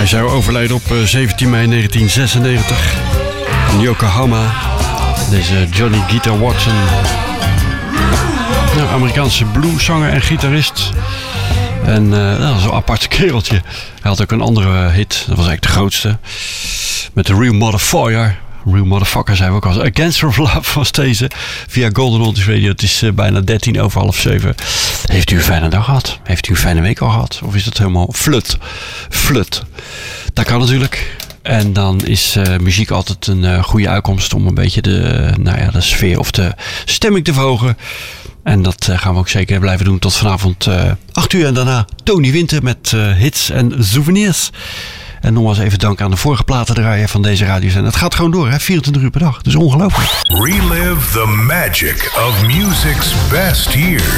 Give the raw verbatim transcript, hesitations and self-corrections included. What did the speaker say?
Hij zou overlijden op zeventien mei negentien zesennegentig in Yokohama. Deze Johnny Guitar Watson. Nou, Amerikaanse blueszanger en gitarist. En uh, dat was een apart kereltje. Hij had ook een andere hit. Dat was eigenlijk de grootste. Met de Real Motherfucker. Real Motherfucker zijn we ook al. A Gangster of Love was deze. Via Golden Oldies Radio. Het is uh, bijna dertien over half zeven. Heeft u een fijne dag gehad? Heeft u een fijne week al gehad? Of is het helemaal flut? Flut. Dat kan natuurlijk. En dan is uh, muziek altijd een uh, goede uitkomst om een beetje de, uh, nou ja, de sfeer of de stemming te verhogen. En dat uh, gaan we ook zeker blijven doen tot vanavond uh, acht uur. En daarna Tony Winter met uh, hits en souvenirs. En nogmaals even dank aan de vorige platendraaier van deze radiozender. Het gaat gewoon door, hè? vierentwintig uur per dag. Dat is ongelooflijk. Relive the magic of music's best years.